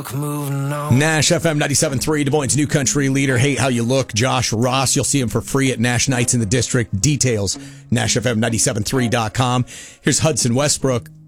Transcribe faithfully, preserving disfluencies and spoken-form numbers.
look, moving on. Nash F M ninety-seven point three, Des Moines' new country leader. Hate How You Look, Josh Ross. You'll see him for free at Nash Nights in the District. Details, Nash F M ninety-seven point three dot com. Here's Hudson Westbrook